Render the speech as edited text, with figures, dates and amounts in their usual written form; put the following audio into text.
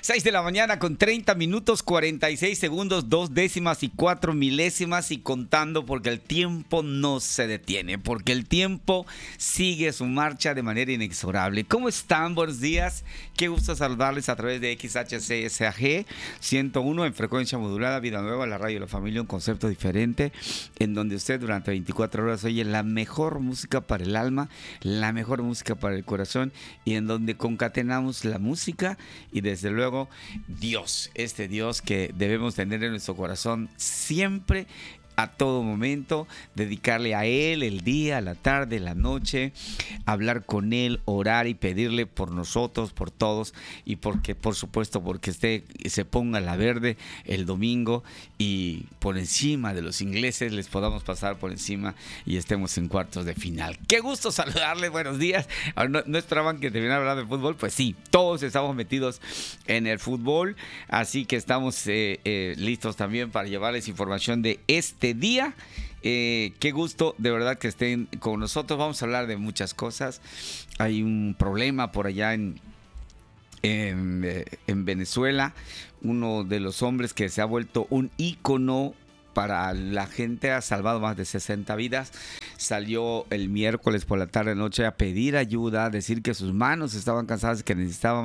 6 de la mañana con 30 minutos, 46 segundos, 2 décimas y 4 milésimas y contando porque el tiempo no se detiene, porque el tiempo sigue su marcha de manera inexorable. ¿Cómo están? Buenos días. Qué gusto saludarles a través de XHCSAG 101 en frecuencia modulada, Vida Nueva, la radio de la familia, un concepto diferente en donde usted durante 24 horas oye la mejor música para el alma, la mejor música para el corazón y en donde concatenamos la música y desde luego Dios, este Dios que debemos tener en nuestro corazón siempre, a todo momento, dedicarle a Él el día, la tarde, la noche, hablar con Él, orar y pedirle por nosotros, por todos y porque, por supuesto, porque se ponga la verde el domingo y por encima de los ingleses les podamos pasar por encima y estemos en cuartos de final. ¡Qué gusto saludarles! Buenos días. ¿No esperaban que terminara hablando de fútbol? Pues sí, todos estamos metidos en el fútbol, así que estamos listos también para llevarles información de este día. Qué gusto de verdad que estén con nosotros. Vamos a hablar de muchas cosas. Hay un problema por allá en Venezuela. Uno de los hombres que se ha vuelto un ícono para la gente, ha salvado más de 60 vidas. Salió el miércoles por la tarde noche a pedir ayuda, a decir que sus manos estaban cansadas, que necesitaban